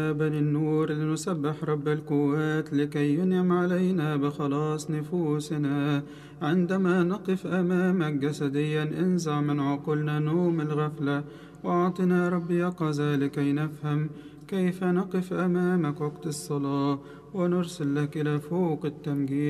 بني النور لنسبح رب القوات لكي ينعم علينا بخلاص نفوسنا. عندما نقف أمامك جسديا انزع من عقولنا نوم الغفلة، وأعطنا رب يقظة لكي نفهم كيف نقف أمامك وقت الصلاة ونرسل لك إلى فوق التمجيد.